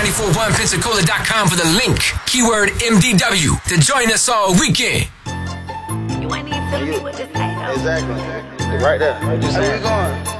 941pensacola.com for the link. Keyword MDW to join us all weekend. You ain't even telling me what to say, though. Exactly. Right there. Where we going?